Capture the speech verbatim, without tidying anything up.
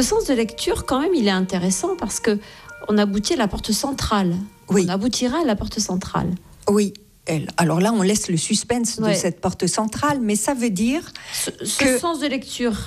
Ce sens de lecture, quand même, il est intéressant parce que on aboutit à la porte centrale. Oui. On aboutira à la porte centrale. Oui. Elle. Alors là, on laisse le suspense ouais. de cette porte centrale, mais ça veut dire ce, ce que... sens de lecture